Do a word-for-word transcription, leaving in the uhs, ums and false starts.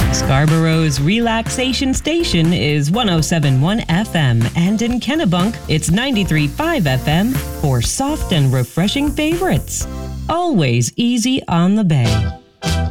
Scarborough's relaxation station is one oh seven point one F M, and in Kennebunk, it's ninety-three point five F M for soft and refreshing favorites. Always easy on the bay.